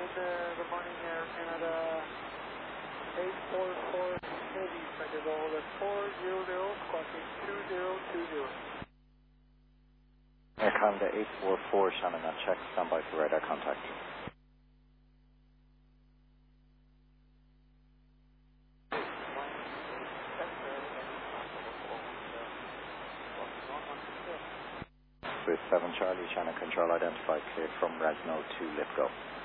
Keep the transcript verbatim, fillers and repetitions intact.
uh, good morning, Air Canada eight four four Heavy, Flight Gold at four zero zero, clocking two zero two zero. Air Canada eight four four, Shannon on check, stand by for radar contact. With seven Charlie, Shannon control identified, cleared from Resno to Lithgow.